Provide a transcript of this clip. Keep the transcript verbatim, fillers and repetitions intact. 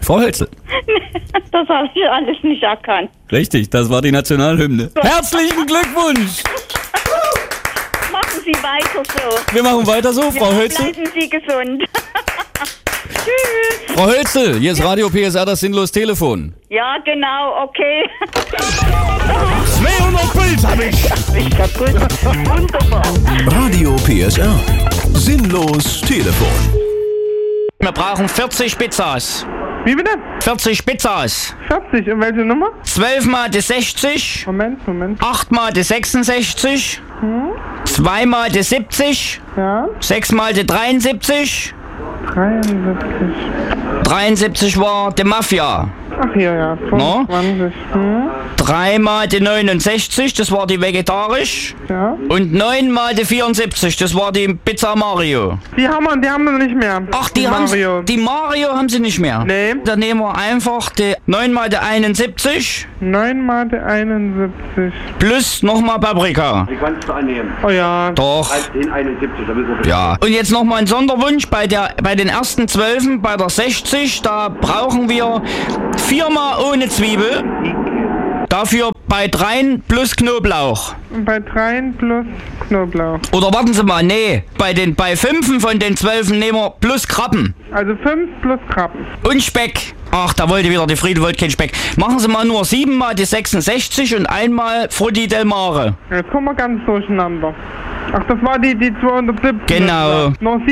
Frau Hölzel. Das habe ich alles nicht erkannt. Richtig, das war die Nationalhymne. Herzlichen Glückwunsch! Machen Sie weiter so. Wir machen weiter so, Frau Ja, Hölzel. bleiben Sie gesund. Tschüss. Frau Hölzel, hier ist Radio P S R, das sinnlos Telefon. Ja, genau, okay. zweihundert Puls hab ich! Ich kaputt. Wunderbar. Radio P S R. Sinnlos Telefon. Wir brauchen vierzig Pizzas. Wie bitte? vierzig Pizzas. vierzig, und welche Nummer? zwölf mal die sechzig. Moment, Moment. acht mal die sechsundsechzig. zwei mal die siebzig. Ja, sechs mal die dreiundsiebzig. dreiundsiebzig. dreiundsiebzig war die Mafia. Ach hier, ja, fünfundzwanzig. Hm, drei mal die neunundsechzig, das war die vegetarisch. ja. Und neun mal die vierundsiebzig, das war die Pizza Mario. Die haben wir, die haben wir nicht mehr. Ach, die, haben Mario. die Mario haben sie nicht mehr. Nee. Dann nehmen wir einfach die neun mal die einundsiebzig neun mal die einundsiebzig. plus nochmal Paprika. Die kannst du annehmen. Oh ja. Doch. Als den einundsiebzig, da wissen wir. Ja. Und jetzt nochmal ein Sonderwunsch bei der bei den ersten Zwölfen, bei der sechzig, da brauchen wir viermal ohne Zwiebel. Dafür bei dreien plus Knoblauch. Und bei dreien plus Knoblauch. Oder warten Sie mal, nee, bei den bei fünfen von den zwölfen nehmen wir plus Krabben. Also fünf plus Krabben. Und Speck. Ach, da wollte wieder die Friede, wollte kein Speck. Machen Sie mal nur sieben mal die sechsundsechzig und einmal Frutti del Mare. Jetzt kommen wir ganz durcheinander. Ach, das war die, die zweihundertsiebzig. Genau. Noch